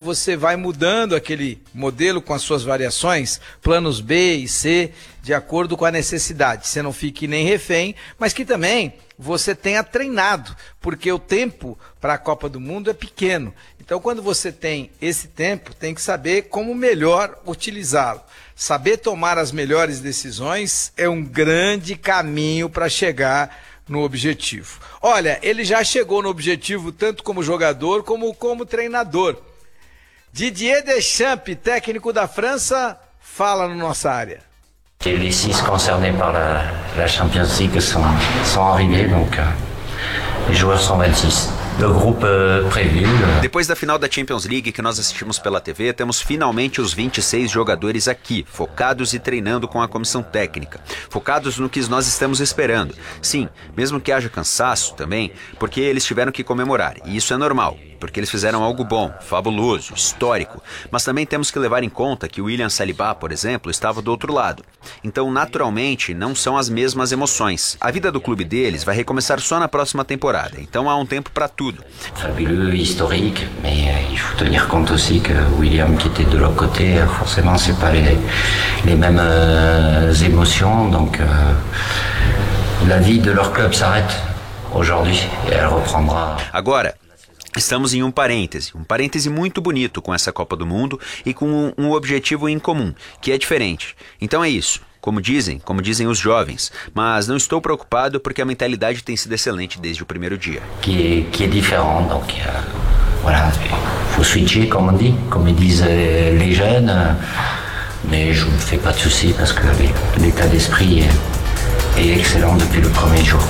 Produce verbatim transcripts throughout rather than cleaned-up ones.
você vai mudando aquele modelo com as suas variações, planos B e C, de acordo com a necessidade. Você não fique nem refém, mas que também você tenha treinado, porque o tempo para a Copa do Mundo é pequeno. Então, quando você tem esse tempo, tem que saber como melhor utilizá-lo. Saber tomar as melhores decisões é um grande caminho para chegar no objetivo. Olha, ele já chegou no objetivo tanto como jogador como como treinador. Didier Deschamps, técnico da França, fala na nossa área. Les six concernés par la, la Champions League sont, sont arrivés, donc euh, les joueurs sont vingt-six. Le groupe euh, prévu. Euh... Depois da final da Champions League que nós assistimos pela T V, temos finalmente os vinte e seis jogadores aqui, focados e treinando com a comissão técnica, focados no que nós estamos esperando. Sim, mesmo que haja cansaço também, porque eles tiveram que comemorar, e isso é normal. Porque eles fizeram algo bom, fabuloso, histórico. Mas também temos que levar em conta que o William Saliba, por exemplo, estava do outro lado. Então, naturalmente, não são as mesmas emoções. A vida do clube deles vai recomeçar só na próxima temporada. Então, há um tempo para tudo. Fabuleux, historique, mais euh, il faut tenir compte aussi que William, qui était de l'autre côté, forcément, c'est pas les, les mêmes euh, émotions. Donc, euh, la vie de leur club s'arrête aujourd'hui et elle reprendra. Agora, estamos em um parêntese, um parêntese muito bonito com essa Copa do Mundo e com um, um objetivo em comum, que é diferente. Então é isso, como dizem, como dizem os jovens, mas não estou preocupado porque a mentalidade tem sido excelente desde o primeiro dia. Que, que é diferente, donc euh, voilà, faut switcher comme on dit, comme disent les jeunes, mais je ne me fais pas de soucis parce que l'état d'esprit est, est excellent depuis le premier jour.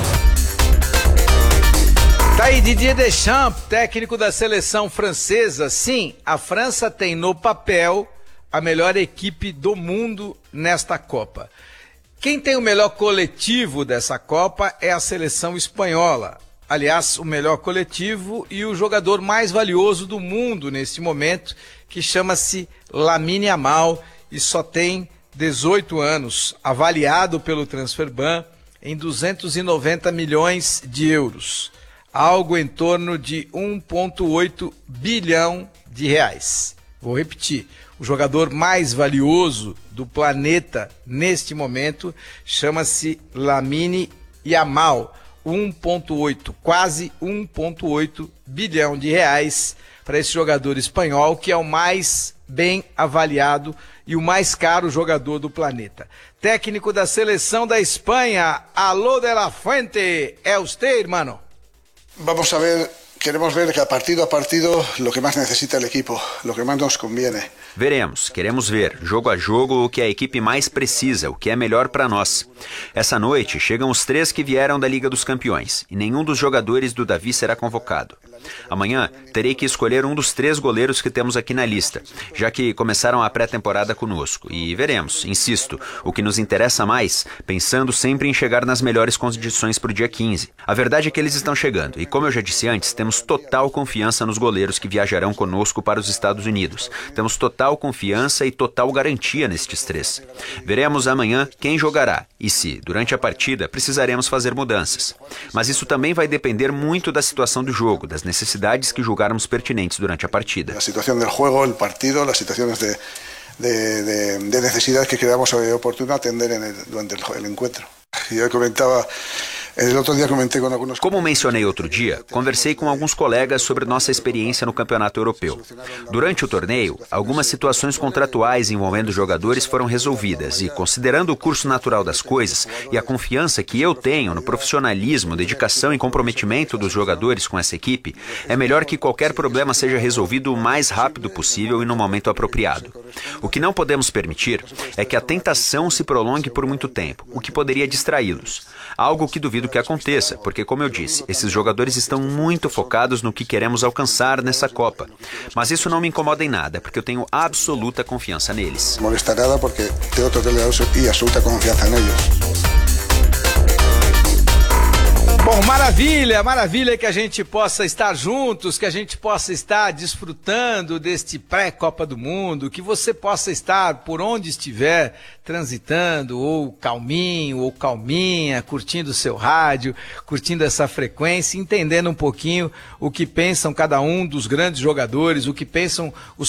Tá aí Didier Deschamps, técnico da seleção francesa. Sim, a França tem no papel a melhor equipe do mundo nesta Copa. Quem tem o melhor coletivo dessa Copa é a seleção espanhola. Aliás, o melhor coletivo e o jogador mais valioso do mundo neste momento, que chama-se Lamine Yamal e só tem dezoito anos, avaliado pelo Transferban em duzentos e noventa milhões de euros. Algo em torno de um vírgula oito bilhão de reais. Vou repetir, o jogador mais valioso do planeta neste momento chama-se Lamine Yamal, um vírgula oito, quase um vírgula oito bilhão de reais para esse jogador espanhol, que é o mais bem avaliado e o mais caro jogador do planeta. Técnico da seleção da Espanha, Alô de la Fuente, é você, irmão? Vamos a ver, queremos ver que a partido a partido lo que más necesita el equipo, lo que más nos conviene. Veremos, queremos ver, jogo a jogo, o que a equipe mais precisa, o que é melhor para nós. Essa noite chegam os três que vieram da Liga dos Campeões e nenhum dos jogadores do Davi será convocado. Amanhã terei que escolher um dos três goleiros que temos aqui na lista, já que começaram a pré-temporada conosco. E veremos, insisto, o que nos interessa mais, pensando sempre em chegar nas melhores condições para o dia quinze. A verdade é que eles estão chegando e, como eu já disse antes, temos total confiança nos goleiros que viajarão conosco para os Estados Unidos. Temos total confiança e total garantia nestes três. Veremos amanhã quem jogará e se, durante a partida, precisaremos fazer mudanças. Mas isso também vai depender muito da situação do jogo, das necessidades que julgarmos pertinentes durante a partida. A situação do jogo, o partido, as situações de, de, de, de necessidade que creamos oportuno atender el, durante o encontro. Eu comentava... Como mencionei outro dia, conversei com alguns colegas sobre nossa experiência no Campeonato Europeu. Durante o torneio, algumas situações contratuais envolvendo jogadores foram resolvidas e, considerando o curso natural das coisas e a confiança que eu tenho no profissionalismo, dedicação e comprometimento dos jogadores com essa equipe, é melhor que qualquer problema seja resolvido o mais rápido possível e no momento apropriado. O que não podemos permitir é que a tentação se prolongue por muito tempo, o que poderia distraí-los. Algo que duvido que aconteça, porque, como eu disse, esses jogadores estão muito focados no que queremos alcançar nessa Copa. Mas isso não me incomoda em nada, porque eu tenho absoluta confiança neles. Não molesta nada porque tenho total e absoluta confiança neles. Bom, maravilha, maravilha que a gente possa estar juntos, que a gente possa estar desfrutando deste pré-Copa do Mundo, que você possa estar por onde estiver transitando, ou calminho, ou calminha, curtindo o seu rádio, curtindo essa frequência, entendendo um pouquinho o que pensam cada um dos grandes jogadores, o que pensam os